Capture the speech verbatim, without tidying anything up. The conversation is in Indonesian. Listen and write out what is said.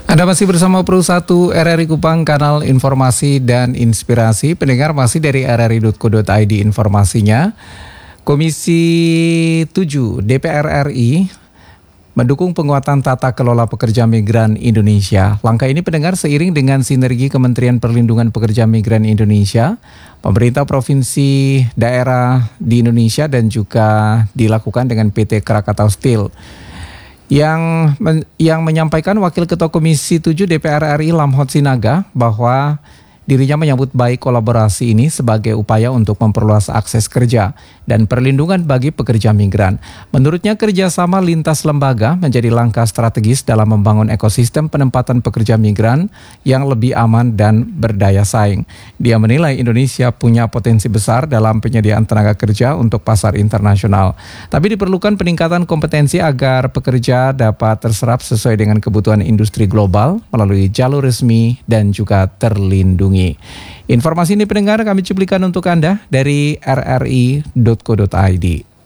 Anda masih bersama Pro satu R R I Kupang, kanal informasi dan inspirasi. Pendengar, masih dari r r i titik co titik i d informasinya. Komisi tujuh D P R R I mendukung penguatan tata kelola pekerja migran Indonesia. Langkah ini, pendengar, seiring dengan sinergi Kementerian Perlindungan Pekerja Migran Indonesia, pemerintah provinsi daerah di Indonesia, dan juga dilakukan dengan P T Krakatau Steel. Yang men, yang menyampaikan Wakil Ketua Komisi tujuh D P R R I Lamhot Sinaga bahwa dirinya menyambut baik kolaborasi ini sebagai upaya untuk memperluas akses kerja dan perlindungan bagi pekerja migran. Menurutnya, kerjasama lintas lembaga menjadi langkah strategis dalam membangun ekosistem penempatan pekerja migran yang lebih aman dan berdaya saing. Dia menilai Indonesia punya potensi besar dalam penyediaan tenaga kerja untuk pasar internasional. Tapi diperlukan peningkatan kompetensi agar pekerja dapat terserap sesuai dengan kebutuhan industri global melalui jalur resmi dan juga terlindungi. Informasi ini, pendengar, kami cuplikan untuk Anda dari r r i titik co titik i d.